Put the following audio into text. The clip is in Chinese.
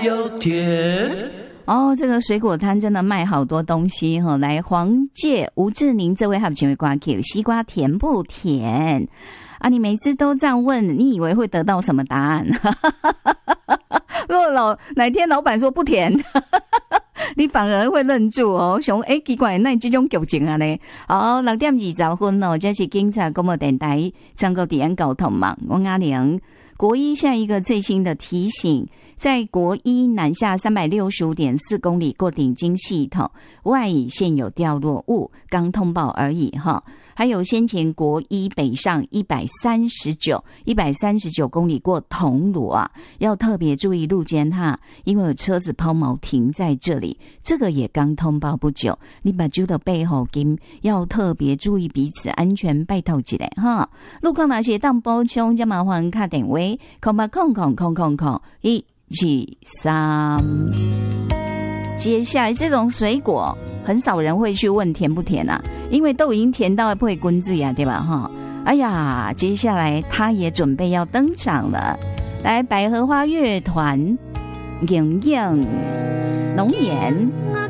又甜。 哦，这个水果摊真的卖好多东西哈。来，黄介、吴志宁这位还有请位瓜 Q， 西瓜甜不甜啊？你每次都这样问，你以为会得到什么答案？若哪天老板说不甜，你反而会愣住哦。想奇怪，那这种剧情啊呢？好，6點20分哦，这是警察广播電台中國治安交通網，我阿良。國一下一個最新的提醒，在國一南下365.4公里過頂金系統外已現有掉落物，剛通報而已哈。還有先前國一北上139公里過銅鑼啊，要特別注意路肩哈，因為有車子拋錨停在這裡，這個也剛通報不久，你把就到背後金要特別注意彼此安全，拜託一下哈。路況那些當補充，就麻煩打電話0800000173。接下來這種水果很少人會去問甜不甜啊，因為都已經甜到會滾水啊，對吧哈？哎呀，接下來他也準備要登場了，來百合花樂團營養農演。